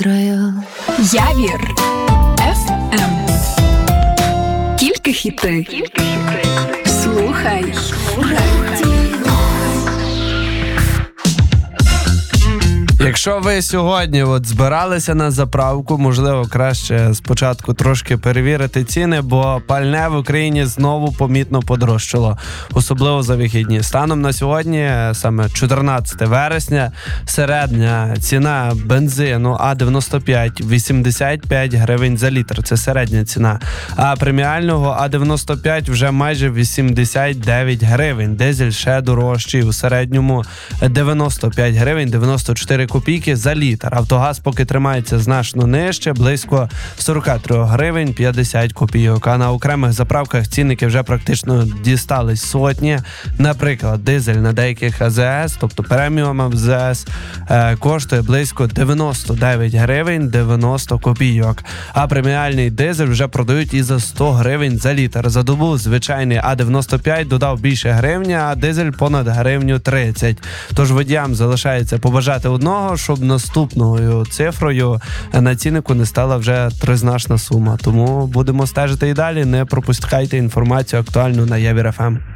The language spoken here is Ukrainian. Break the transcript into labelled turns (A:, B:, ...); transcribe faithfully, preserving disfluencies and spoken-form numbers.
A: Явір еф ем. Тільки хіти. Слухай.
B: Якщо ви сьогодні от збиралися на заправку, можливо, краще спочатку трошки перевірити ціни, бо пальне в Україні знову помітно подорожчало, особливо за вихідні. Станом на сьогодні, саме чотирнадцяте вересня, середня ціна бензину А дев'яносто п'ять – вісімдесят п'ять гривень за літр, це середня ціна. А преміального А дев'яносто п'ять вже майже вісімдесят дев'ять гривень. Дизель ще дорожчий, у середньому дев'яносто п'ять гривень дев'яносто чотири копійки за літр. Автогаз поки тримається значно нижче, близько сорок три гривень п'ятдесят копійок. А на окремих заправках цінники вже практично дістались сотні. Наприклад, дизель на деяких А Зе Ес, тобто преміум А Зе Ес, е, коштує близько дев'яносто дев'ять гривень дев'яносто копійок. А преміальний дизель вже продають і за сто гривень за літр. За добу звичайний А дев'яносто п'ять додав більше гривні, а дизель понад гривню тридцять. Тож водіям залишається побажати одного, щоб наступною цифрою на ціннику не стала вже тризначна сума. Тому будемо стежити і далі. Не пропускайте інформацію актуальну на Явір еф ем.